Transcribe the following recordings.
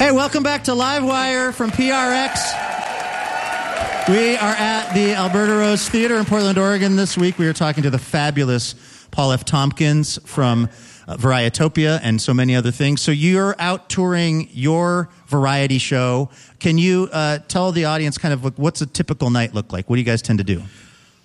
Hey, welcome back to Livewire from PRX. We are at the Alberta Rose Theater in Portland, Oregon this week. We are talking to the fabulous Paul F. Tompkins from Varietopia and so many other things. So you're out touring your variety show. Can you tell the audience kind of what's a typical night look like? What do you guys tend to do?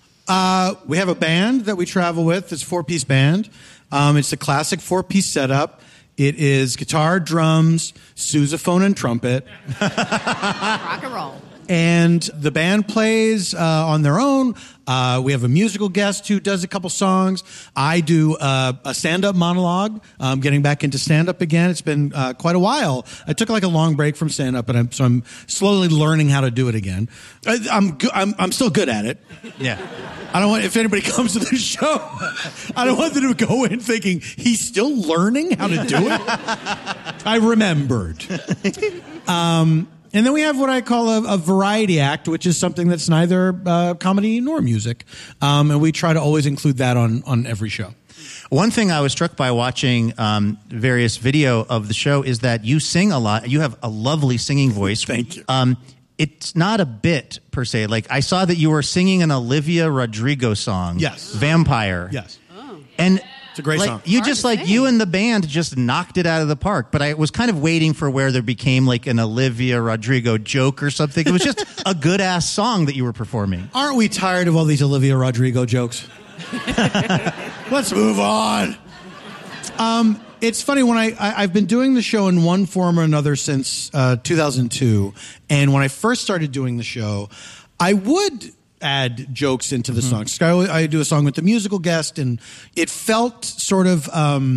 We have a band that we travel with. It's a 4-piece band. It's a classic 4-piece setup. It is guitar, drums, sousaphone, and trumpet. Rock and roll. And the band plays on their own. We have a musical guest who does a couple songs. I do a stand-up monologue. I'm getting back into stand-up again. It's been quite a while. I took like a long break from stand-up, and I'm slowly learning how to do it again. I'm still good at it. Yeah. I don't want, if anybody comes to the show, I don't want them to go in thinking he's still learning how to do it. I remembered. And then we have what I call a variety act, which is something that's neither comedy nor music. And we try to always include that on every show. One thing I was struck by watching various video of the show is that you sing a lot. You have a lovely singing voice. Thank you. It's not a bit, per se. Like, I saw that you were singing an Olivia Rodrigo song. Yes. Vampire. Yes. Oh. And it's a great song. You just you and the band just knocked it out of the park. But I was kind of waiting for where there became like an Olivia Rodrigo joke or something. It was just a good ass song that you were performing. Aren't we tired of all these Olivia Rodrigo jokes? Let's move on. It's funny, when I've been doing the show in one form or another since 2002. And when I first started doing the show, I would add jokes into the songs. I do a song with the musical guest, and it felt sort of,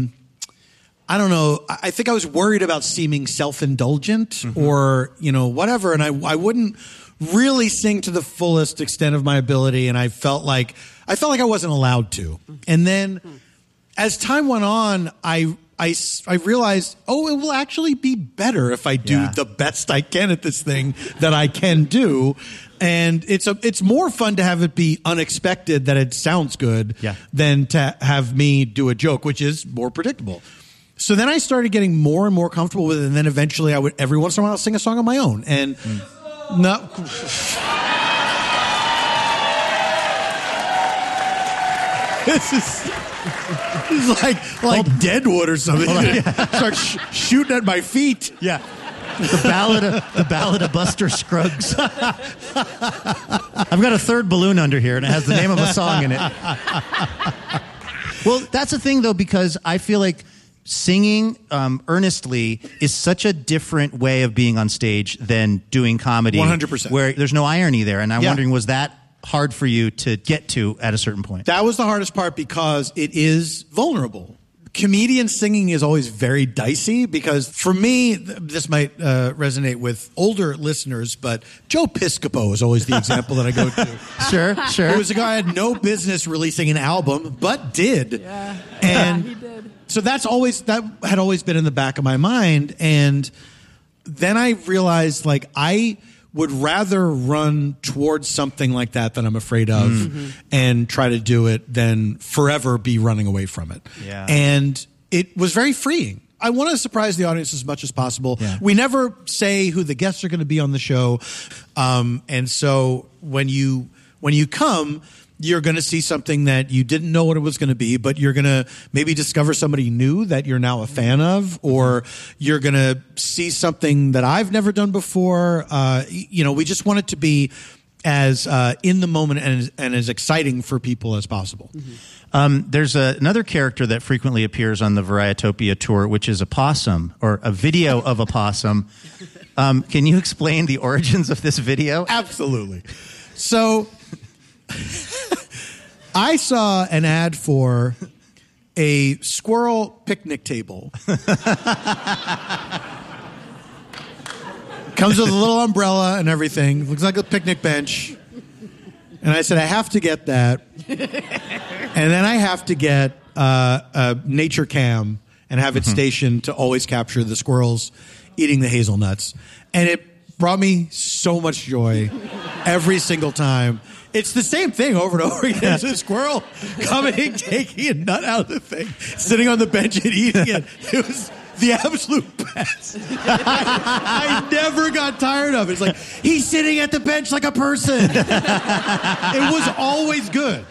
I don't know, I think I was worried about seeming self-indulgent or, whatever. And I wouldn't really sing to the fullest extent of my ability. And I felt like I wasn't allowed to. And then as time went on, I realized, it will actually be better if I do the best I can at this thing that I can do. And it's more fun to have it be unexpected that it sounds good than to have me do a joke, which is more predictable. So then I started getting more and more comfortable with it. And then eventually I would, every once in a while, sing a song on my own. And This is like Deadwood or something. Start shooting at my feet. Yeah. The ballad of Buster Scruggs. I've got a third balloon under here, and it has the name of a song in it. Well, that's the thing, though, because I feel like singing earnestly is such a different way of being on stage than doing comedy. 100%. Where there's no irony there. And I'm wondering, was that hard for you to get to at a certain point? That was the hardest part because it is vulnerable. Comedian singing is always very dicey because for me, this might resonate with older listeners, but Joe Piscopo is always the example that I go to. Sure. He was a guy who had no business releasing an album, but did. Yeah. And he did. So that had always been in the back of my mind. And then I realized, I would rather run towards something like that I'm afraid of and try to do it than forever be running away from it. Yeah. And it was very freeing. I want to surprise the audience as much as possible. Yeah. We never say who the guests are going to be on the show. And so when you come, you're going to see something that you didn't know what it was going to be, but you're going to maybe discover somebody new that you're now a fan of, or you're going to see something that I've never done before. We just want it to be as in the moment and as exciting for people as possible. There's another character that frequently appears on the Varietopia tour, which is a possum, or a video of a possum. Can you explain the origins of this video? Absolutely. So I saw an ad for a squirrel picnic table. Comes with a little umbrella and everything. Looks like a picnic bench. And I said, I have to get that. And then I have to get a nature cam and have it stationed to always capture the squirrels eating the hazelnuts. And it brought me so much joy every single time. It's the same thing over and over again. It's a squirrel coming, taking a nut out of the thing, sitting on the bench and eating it. It was the absolute best. I never got tired of it. It's like, he's sitting at the bench like a person. It was always good.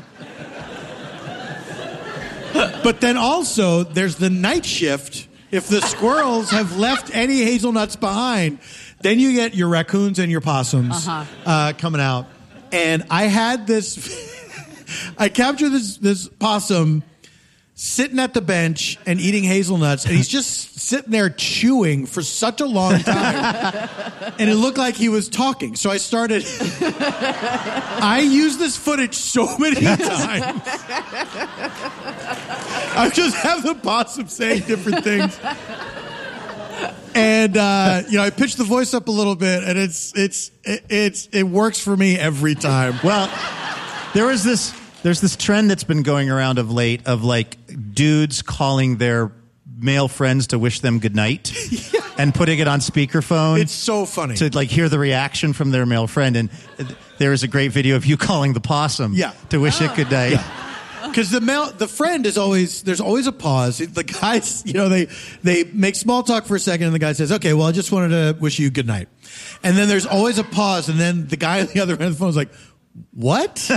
But then also, there's the night shift. If the squirrels have left any hazelnuts behind, then you get your raccoons and your possums coming out. And I had this... I captured this possum sitting at the bench and eating hazelnuts, and he's just sitting there chewing for such a long time. And it looked like he was talking. So I started... I used this footage so many times. I just have the possum saying different things. And, I pitched the voice up a little bit, and it works for me every time. Well, there's this trend that's been going around of late of like dudes calling their male friends to wish them good night and putting it on speakerphone. It's so funny to like hear the reaction from their male friend. And there is a great video of you calling the possum to wish it good night. Because the friend is always, there's always a pause. The guys, they make small talk for a second, and the guy says, "Okay, well, I just wanted to wish you good night." And then there's always a pause, and then the guy on the other end of the phone is like, "What?"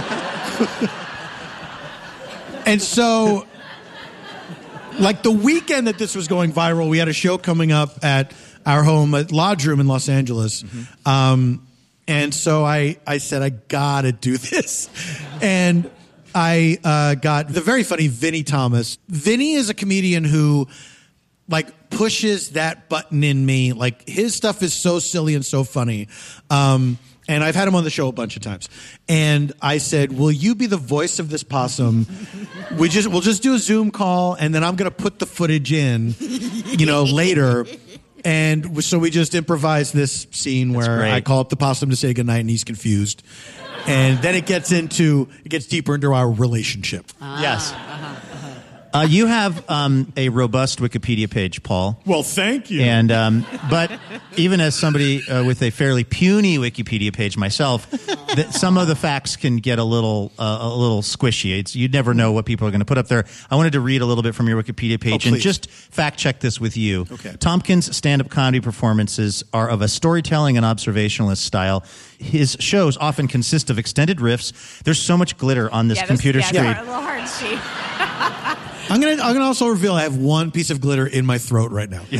And so, like the weekend that this was going viral, we had a show coming up at our home at Lodge Room in Los Angeles. And so I said, I gotta do this. And I got the very funny Vinny Thomas. Vinny is a comedian who like pushes that button in me. Like his stuff is so silly and so funny. And I've had him on the show a bunch of times. And I said, will you be the voice of this possum? We'll just do a Zoom call, and then I'm going to put the footage in, later. And so we just improvised this scene where I call up the possum to say goodnight, and he's confused. And then it gets deeper into our relationship. Yes. You have a robust Wikipedia page, Paul. Well, thank you. And but even as somebody with a fairly puny Wikipedia page myself, some of the facts can get a little squishy. You'd never know what people are going to put up there. I wanted to read a little bit from your Wikipedia page and just fact check this with you. Okay. Tompkins' stand-up comedy performances are of a storytelling and observationalist style. His shows often consist of extended riffs. There's so much glitter on this computer screen. Yeah, a little hard to see. I'm gonna also reveal I have one piece of glitter in my throat right now.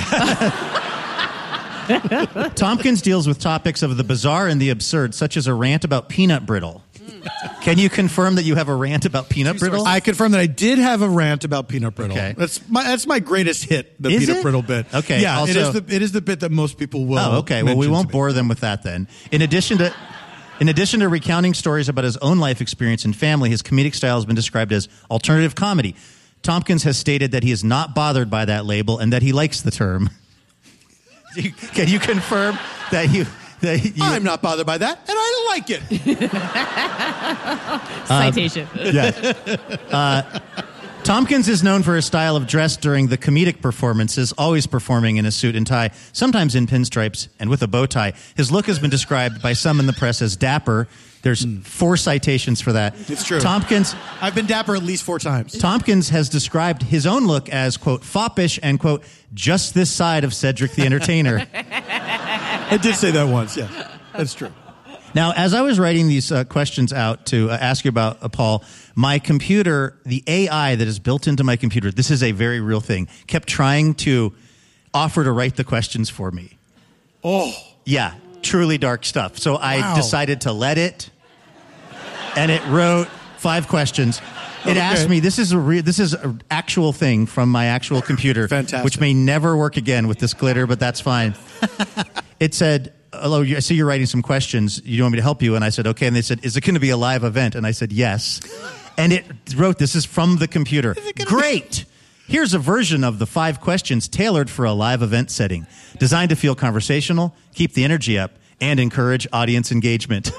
Tompkins deals with topics of the bizarre and the absurd, such as a rant about peanut brittle. Can you confirm that you have a rant about peanut brittle? I confirm that I did have a rant about peanut brittle. Okay. That's my greatest hit, the Is peanut it? brittle bit. Okay. Yeah, Also, it is the bit that most people will. Oh, okay. Well, we won't bore them with that then. In addition to recounting stories about his own life experience and family, his comedic style has been described as alternative comedy. Tompkins has stated that he is not bothered by that label and that he likes the term. Can you confirm that you... I'm not bothered by that, and I like it. Citation. Tompkins is known for his style of dress during the comedic performances, always performing in a suit and tie, sometimes in pinstripes and with a bow tie. His look has been described by some in the press as dapper. There's 4 citations for that. It's true. I've been dapper at least 4 times. Tompkins has described his own look as, quote, foppish and, quote, just this side of Cedric the Entertainer. I did say that once, yes. That's true. Now, as I was writing these questions out to ask you about, Paul, my computer, the AI that is built into my computer, this is a very real thing, kept trying to offer to write the questions for me. Oh. Yeah, truly dark stuff. So I decided to let it, and it wrote 5 questions. It asked me, this is an actual thing from my actual computer. Fantastic. Which may never work again with this glitter, but that's fine. It said, hello, I see you're writing some questions. You want me to help you? And I said, okay. And they said, is it going to be a live event? And I said, yes. And it wrote, this is from the computer. Great. Here's a version of the 5 questions tailored for a live event setting, designed to feel conversational, keep the energy up, and encourage audience engagement.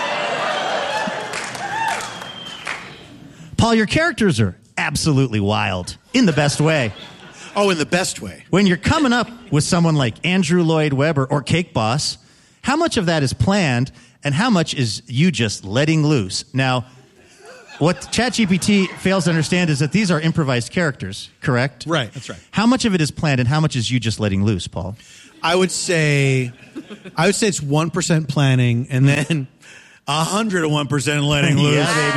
Paul, your characters are absolutely wild, in the best way. Oh, in the best way. When you're coming up with someone like Andrew Lloyd Webber or Cake Boss, how much of that is planned and how much is you just letting loose? Now, What ChatGPT fails to understand is that these are improvised characters, correct? Right, that's right. How much of it is planned and how much is you just letting loose, Paul? I would say it's 1% planning and then 101% letting loose.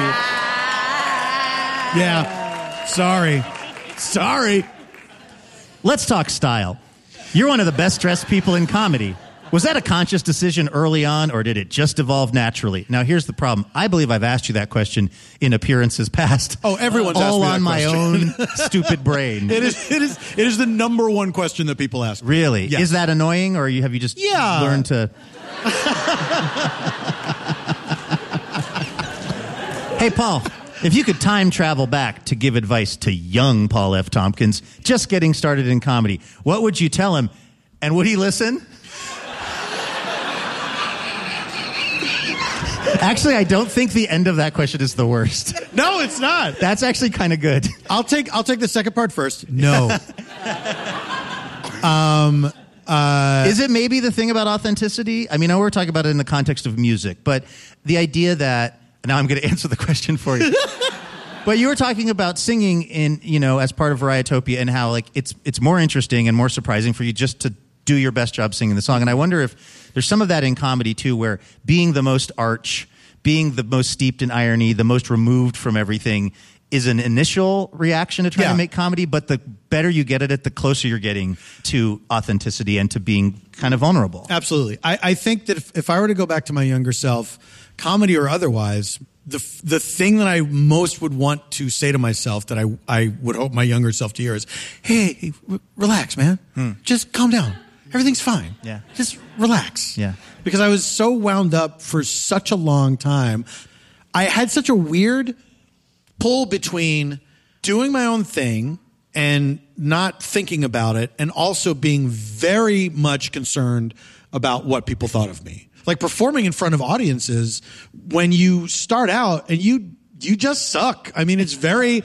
Yeah, baby. Yeah. Sorry. Let's talk style. You're one of the best dressed people in comedy. Was that a conscious decision early on, or did it just evolve naturally? Now, here's the problem. I believe I've asked you that question in appearances past. Oh, everyone's all asked me that on my question. own stupid brain. It is the number one question that people ask. Really? Yes. Is that annoying, or have you just learned to... Hey, Paul, if you could time travel back to give advice to young Paul F. Tompkins, just getting started in comedy, what would you tell him? And would he listen? Actually, I don't think the end of that question is the worst. No, it's not. That's actually kind of good. I'll take the second part first. No. Is it maybe the thing about authenticity? I mean, I know we're talking about it in the context of music, but the idea that... Now I'm going to answer the question for you. But you were talking about singing in, as part of Varietopia and how like it's more interesting and more surprising for you just to do your best job singing the song. And I wonder if there's some of that in comedy too, where being the most arch, being the most steeped in irony, the most removed from everything is an initial reaction to trying to make comedy, but the better you get at it, the closer you're getting to authenticity and to being kind of vulnerable. Absolutely. I think that if I were to go back to my younger self, comedy or otherwise, the thing that I most would want to say to myself that I would hope my younger self to hear is, hey, relax, man. Just calm down. Everything's fine. Yeah. Just relax. Yeah. Because I was so wound up for such a long time. I had such a weird pull between doing my own thing and not thinking about it and also being very much concerned about what people thought of me. Like performing in front of audiences, when you start out and you just suck. I mean, it's very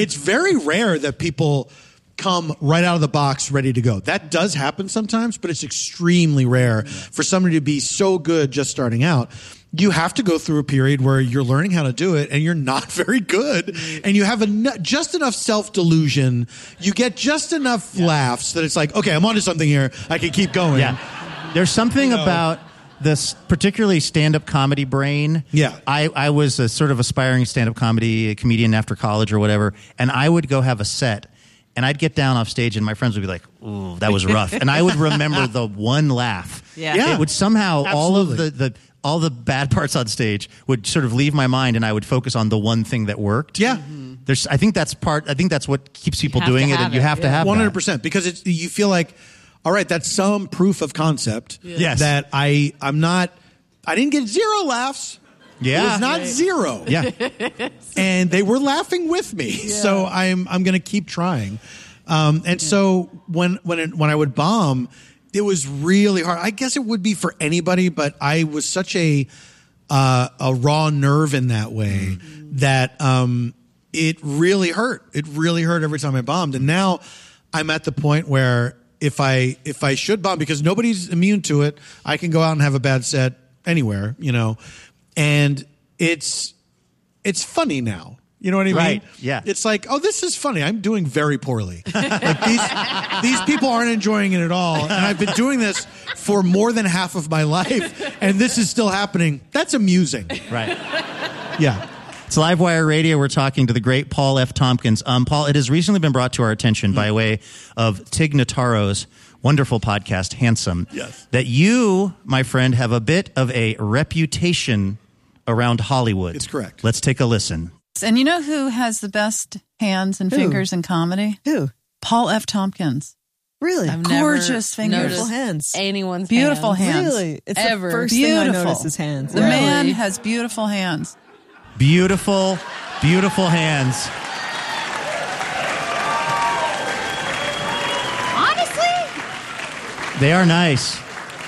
rare that people come right out of the box ready to go. That does happen sometimes, but it's extremely rare for somebody to be so good just starting out. You have to go through a period where you're learning how to do it and you're not very good and you have just enough self-delusion. You get just enough laughs that it's like, okay, I'm onto something here. I can keep going. Yeah. There's something about this particularly stand-up comedy brain. Yeah. I was a sort of aspiring stand-up comedian after college or whatever, and I would go have a set, and I'd get down off stage, and my friends would be like, ooh, that was rough. And I would remember the one laugh. Yeah. It would somehow, Absolutely. all the bad parts on stage would sort of leave my mind, and I would focus on the one thing that worked. Yeah. I think that's what keeps people have doing to it, have and you it, have to yeah. have 100%, because you feel like, all right, that's some proof of concept Yes. that I didn't get 0 laughs. Yeah. It was not 0. Yeah. And they were laughing with me. So I'm going to keep trying. And so when I would bomb, it was really hard. I guess it would be for anybody, but I was such a raw nerve in that way that it really hurt. It really hurt every time I bombed. And now I'm at the point where if I should bomb, because nobody's immune to it, I can go out and have a bad set anywhere, and it's funny now. You know what I mean? Right, yeah. It's like, oh, this is funny. I'm doing very poorly. Like these people aren't enjoying it at all. And I've been doing this for more than half of my life, and this is still happening. That's amusing. Right. Yeah. It's Livewire Radio. We're talking to the great Paul F. Tompkins. Paul, it has recently been brought to our attention by way of Tig Notaro's wonderful podcast, Handsome, that you, my friend, have a bit of a reputation around Hollywood. It's correct. Let's take a listen. And you know who has the best hands and fingers in comedy? Who? Paul F. Tompkins. Really? I've Gorgeous never fingers. Beautiful hands. Anyone's Beautiful hands. Really? It's Ever. the first thing I Beautiful. notice is hands. The Yeah. man has beautiful hands. Beautiful, beautiful hands. Honestly? They are nice.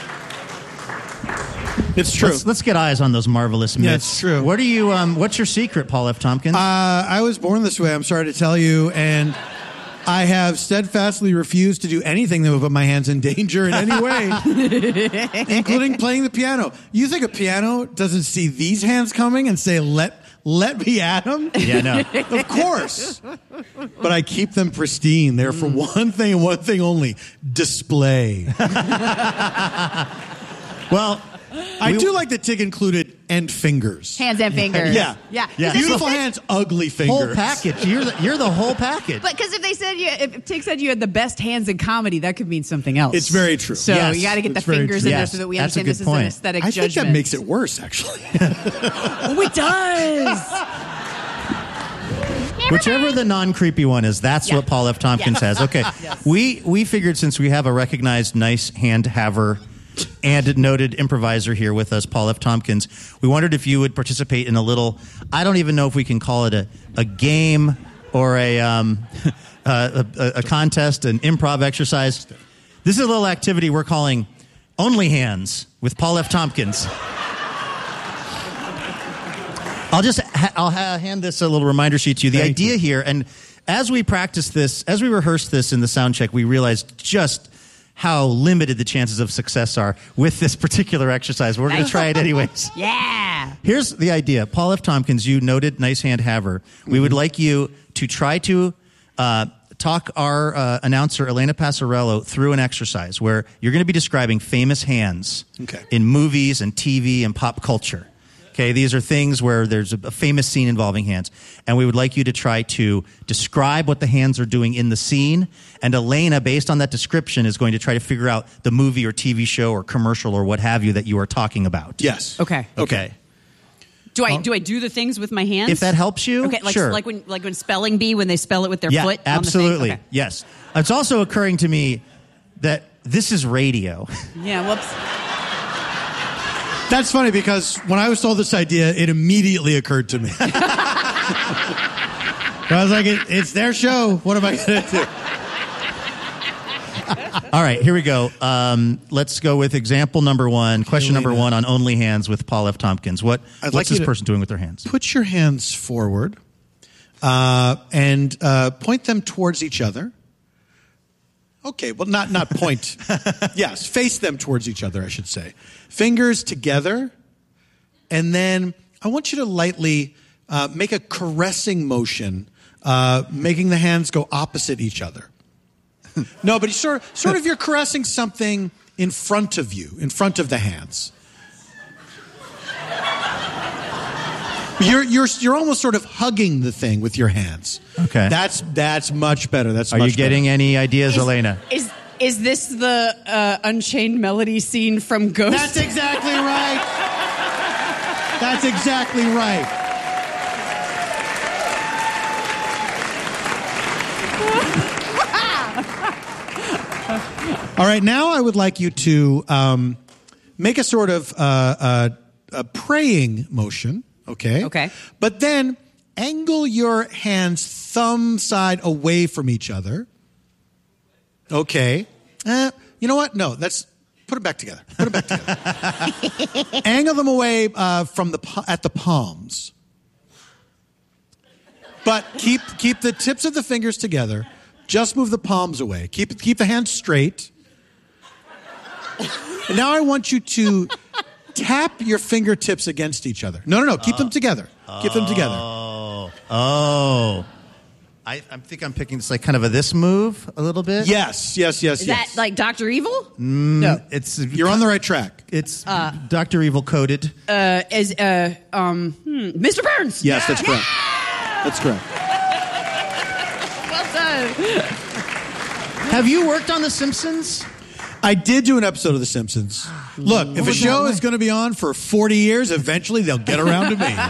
It's true. Let's get eyes on those marvelous mitts. Yeah, it's true. What are you? What's your secret, Paul F. Tompkins? I was born this way, I'm sorry to tell you, and I have steadfastly refused to do anything that would put my hands in danger in any way, including playing the piano. You think a piano doesn't see these hands coming and say, let let me at them? Yeah, no. Of course. But I keep them pristine. They're for one thing and one thing only, display. Well, I do like that Tig included and fingers. Hands and fingers. Yeah. Yeah. Yeah. Beautiful hands, ugly fingers. whole package. You're the whole package. But because if Tig said you had the best hands in comedy, that could mean something else. It's very true. So Yes, you got to get the it's very fingers true. in there Yes, so that we that's a understand good this is point. an aesthetic I judgment. think that makes it worse, actually. Oh, it does. Whichever the non-creepy one is, that's Yeah. what Paul F. Tompkins has. Okay. Yes. We figured since we have a recognized nice hand haver and noted improviser here with us, Paul F. Tompkins, we wondered if you would participate in a little, I don't even know if we can call it a game or a contest, an improv exercise. This is a little activity we're calling Only Hands with Paul F. Tompkins. I'll hand this a little reminder sheet to you. The idea here, and as we practiced this, as we rehearsed this in the sound check, we realized just how limited the chances of success are with this particular exercise. We're going to try it anyways. Yeah. Here's the idea. Paul F. Tompkins, you noted nice hand haver. We would like you to try to talk our announcer, Elena Passarello, through an exercise where you're going to be describing famous hands in movies and TV and pop culture. Okay, these are things where there's a famous scene involving hands. And we would like you to try to describe what the hands are doing in the scene. And Elena, based on that description, is going to try to figure out the movie or TV show or commercial or what have you that you are talking about. Yes. Okay. Okay. Do I do the things with my hands? If that helps you, okay, sure. Like when spelling bee, when they spell it with their Yeah, foot. absolutely. On the thing? Okay. Yes. It's also occurring to me that this is radio. Yeah. Whoops. That's funny because when I was told this idea, it immediately occurred to me. I was like, it's their show. What am I going to do? All right, here we go. Let's go with example number one, question number one on Only Hands with Paul F. Tompkins. What's this person doing with their hands? Put your hands forward and point them towards each other. Okay, well, not point. Yes, face them towards each other, I should say. Fingers together. And then I want you to lightly make a caressing motion, making the hands go opposite each other. No, but sort of you're caressing something in front of you, in front of the hands. You're almost sort of hugging the thing with your hands. Okay. That's much better. Are you getting any ideas, Elena? Is this the Unchained Melody scene from Ghost? That's exactly right. That's exactly right. All right, now I would like you to make a sort of a praying motion, okay? Okay. But then angle your hands thumb side away from each other. Okay. You know what? No, put them back together. Put them back together. Angle them away from at the palms. But keep the tips of the fingers together. Just move the palms away. Keep the hands straight. And now I want you to tap your fingertips against each other. No. Keep them together. Keep them together. Oh. I think I'm picking this like kind of this move a little bit. Yes. Is that like Dr. Evil? No. You're on the right track. It's Dr. Evil coded. Mr. Burns. Yes, that's correct. That's correct. Well done. Have you worked on The Simpsons? I did do an episode of The Simpsons. Look, if a show is going to be on for 40 years, eventually they'll get around to me.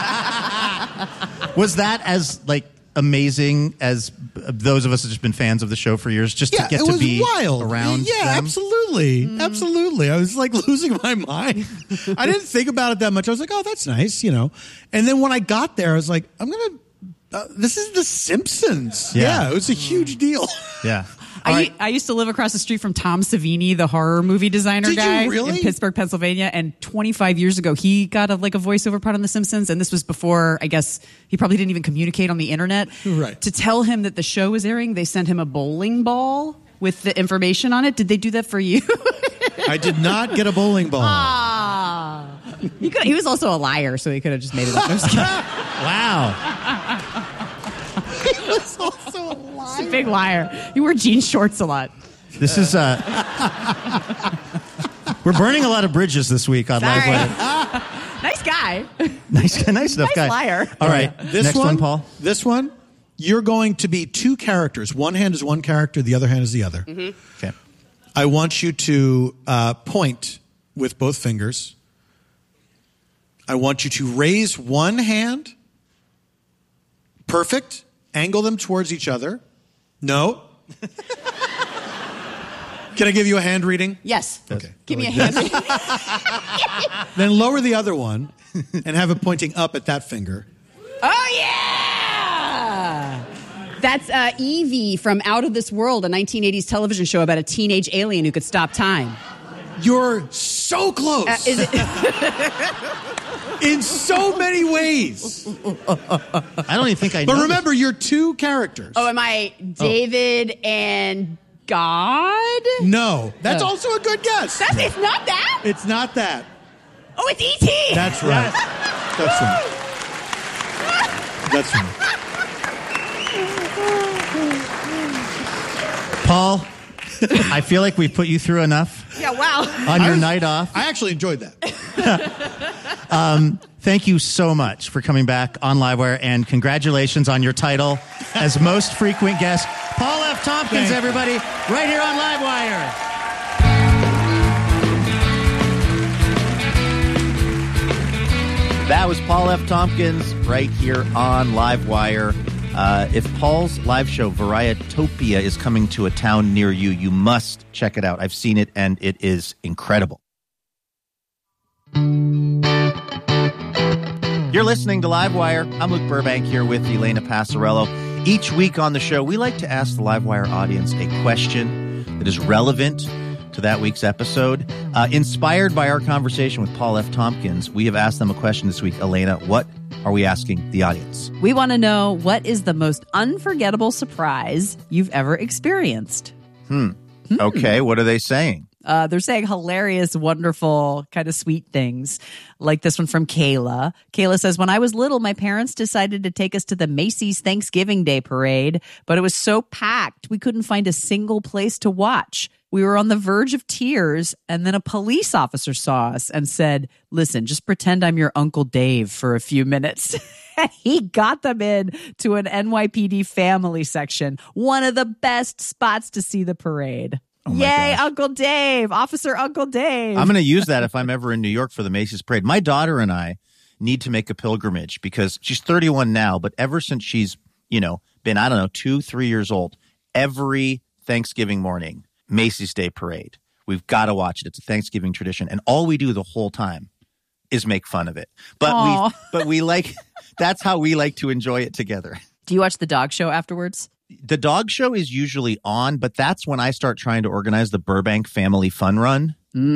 Was that as amazing as those of us that have just been fans of the show for years, just to get to be wild. around Yeah, them? absolutely. Absolutely. I was losing my mind. I didn't think about it that much. I was like, oh, that's nice, And then when I got there, I was like, this is The Simpsons. Yeah, it was a huge deal. Yeah. I used to live across the street from Tom Savini, the horror movie designer guy really? in Pittsburgh, Pennsylvania. And 25 years ago, he got a voiceover part on The Simpsons. And this was before, I guess, he probably didn't even communicate on the internet. Right. To tell him that the show was airing, they sent him a bowling ball with the information on it. Did they do that for you? I did not get a bowling ball. He was also a liar, so he could have just made it up. Wow. He was also a liar. He's a big liar. You wear jean shorts a lot. This is we're burning a lot of bridges this week on Sorry. Livewire. Nice guy. Nice enough Nice guy. liar. All right, This next one, Paul. This one, you're going to be two characters. One hand is one character, the other hand is the other. Okay. I want you to point with both fingers. I want you to raise one hand. Perfect. Angle them towards each other. No. Can I give you a hand reading? Yes. Okay. Give me a hand. Then lower the other one and have it pointing up at that finger. Oh, yeah! That's Evie from Out of This World, a 1980s television show about a teenage alien who could stop time. You're so close. Is it? In so many ways. I don't even think I know. But remember, you're two characters. Oh, am I David and God? No. That's also a good guess. It's not that? It's not that. Oh, it's E.T. That's right. That's right. That's right. Paul, I feel like we've put you through enough Yeah, wow. on your night off. I actually enjoyed that. Thank you so much for coming back on Livewire, and congratulations on your title as most frequent guest. Paul F. Tompkins, everybody, right here on Livewire. That was Paul F. Tompkins right here on Livewire. If Paul's live show, Varietopia, is coming to a town near you, you must check it out. I've seen it, and it is incredible. You're listening to Livewire. I'm Luke Burbank here with Elena Passarello. Each week on the show, we like to ask the Livewire audience a question that is relevant to that week's episode. Inspired by our conversation with Paul F. Tompkins, we have asked them a question this week. Elena, what are we asking the audience? We want to know, what is the most unforgettable surprise you've ever experienced? Okay, what are they saying? They're saying hilarious, wonderful, kind of sweet things, like this one from Kayla. Kayla says, when I was little, my parents decided to take us to the Macy's Thanksgiving Day Parade, but it was so packed, we couldn't find a single place to watch. We were on the verge of tears, and then a police officer saw us and said, listen, just pretend I'm your Uncle Dave for a few minutes. And he got them in to an NYPD family section, one of the best spots to see the parade. Oh my Yay, gosh. Uncle Dave, Officer Uncle Dave. I'm going to use that if I'm ever in New York for the Macy's Parade. My daughter and I need to make a pilgrimage because she's 31 now, but ever since she's, been, 2-3 years old, every Thanksgiving morning, Macy's Day Parade. We've got to watch it. It's a Thanksgiving tradition. And all we do the whole time is make fun of it. But we like, that's how we like to enjoy it together. Do you watch the dog show afterwards? The dog show is usually on, but that's when I start trying to organize the Burbank Family Fun Run.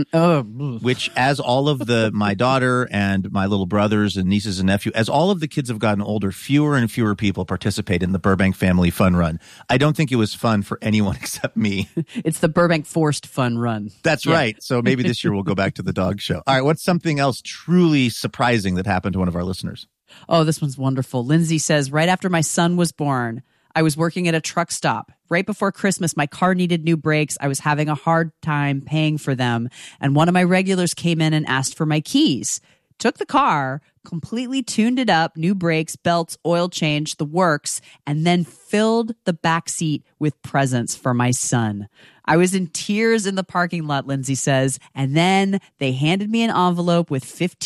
Which, as all of my daughter and my little brothers and nieces and nephew, as all of the kids have gotten older, fewer and fewer people participate in the Burbank Family Fun Run. I don't think it was fun for anyone except me. It's the Burbank Forced Fun Run. That's right. So maybe this year we'll go back to the dog show. All right. What's something else truly surprising that happened to one of our listeners? Oh, this one's wonderful. Lindsay says, right after my son was born, I was working at a truck stop. Right before Christmas, my car needed new brakes. I was having a hard time paying for them. And one of my regulars came in and asked for my keys. Took the car, completely tuned it up, new brakes, belts, oil change, the works, and then filled the back seat with presents for my son. I was in tears in the parking lot, Lindsay says, and then they handed me an envelope with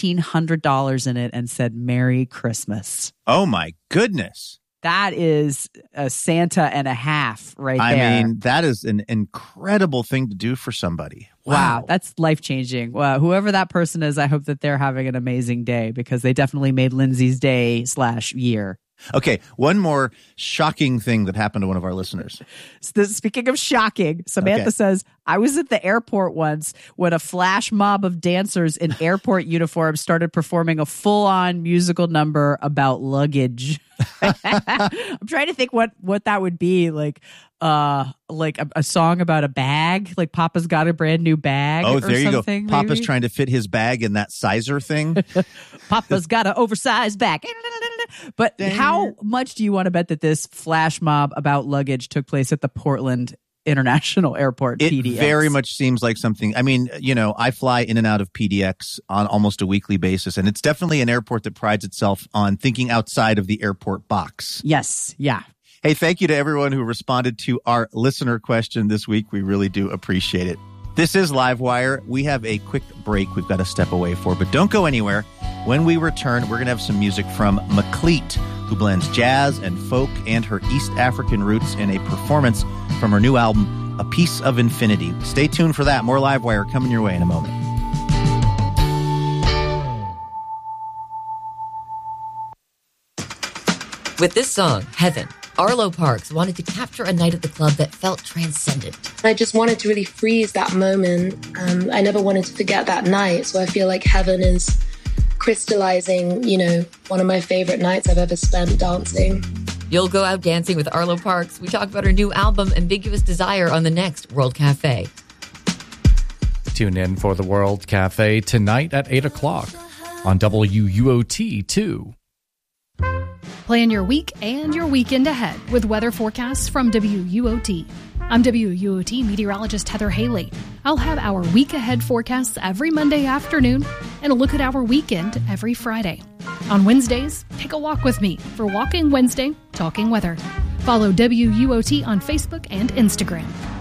$1,500 in it and said, Merry Christmas. Oh, my goodness. That is a Santa and a half right there. I mean, that is an incredible thing to do for somebody. Wow. That's life-changing. Whoever that person is, I hope that they're having an amazing day because they definitely made Lindsay's day/year. Okay, one more shocking thing that happened to one of our listeners. Speaking of shocking, Samantha says, I was at the airport once when a flash mob of dancers in airport uniforms started performing a full-on musical number about luggage. I'm trying to think what that would be, like a song about a bag, like Papa's got a brand new bag. Oh, there you go. Maybe? Papa's trying to fit his bag in that sizer thing. Papa's got an oversized bag. But how much do you want to bet that this flash mob about luggage took place at the Portland International Airport, It PDX? very much seems like something. I mean, I fly in and out of PDX on almost a weekly basis, and it's definitely an airport that prides itself on thinking outside of the airport box. Yes. Yeah. Hey, thank you to everyone who responded to our listener question this week. We really do appreciate it. This is Livewire. We have a quick break we've got to step away for, but don't go anywhere. When we return, we're going to have some music from Macleat, who blends jazz and folk and her East African roots in a performance from her new album, A Piece of Infinity. Stay tuned for that. More Livewire coming your way in a moment. With this song, Heaven, Arlo Parks wanted to capture a night at the club that felt transcendent. I just wanted to really freeze that moment. I never wanted to forget that night, so I feel like Heaven is crystallizing, one of my favorite nights I've ever spent dancing. You'll go out dancing with Arlo Parks. We talk about her new album, Ambiguous Desire, on the next World Cafe. Tune in for the World Cafe tonight at 8 o'clock on WUOT2. Plan your week and your weekend ahead with weather forecasts from WUOT. I'm WUOT meteorologist Heather Haley. I'll have our week ahead forecasts every Monday afternoon and a look at our weekend every Friday. On Wednesdays, take a walk with me for Walking Wednesday, Talking Weather. Follow WUOT on Facebook and Instagram.